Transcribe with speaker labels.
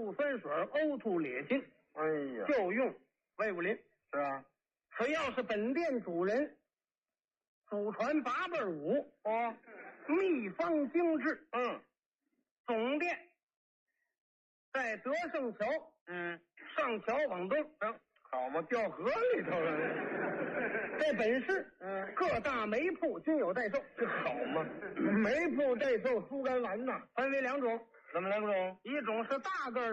Speaker 1: 醋酸水呕烈心，
Speaker 2: 哎呀，
Speaker 1: 就用魏武林。
Speaker 2: 是啊，
Speaker 1: 此要是本店主人祖传8辈武，
Speaker 2: 哦，
Speaker 1: 秘方精致，
Speaker 2: 嗯
Speaker 1: 总店在德胜桥
Speaker 2: 嗯，
Speaker 1: 上桥往东，
Speaker 2: 好嘛，掉河里头了，
Speaker 1: 在本市各大煤铺均有代售，
Speaker 2: 这好嘛，煤铺代售猪肝丸呐，
Speaker 1: 分为2种，
Speaker 2: 怎么2种？
Speaker 1: 一种是大个儿